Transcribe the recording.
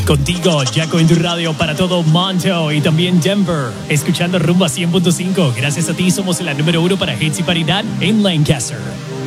Contigo, Jaco en tu radio para todo Monto y también Denver. Escuchando Rumba 100.5. Gracias a ti somos la número 1 para hits y paridad en Lancaster.